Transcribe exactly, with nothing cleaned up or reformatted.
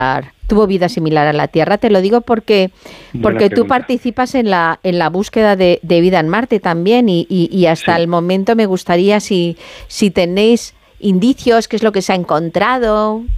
tuvo vida similar a la Tierra. Te lo digo porque, porque tú participas en la, en la búsqueda de, de vida en Marte también y, y, y hasta sí. el momento me gustaría si, si tenéis indicios, qué es lo que se ha encontrado.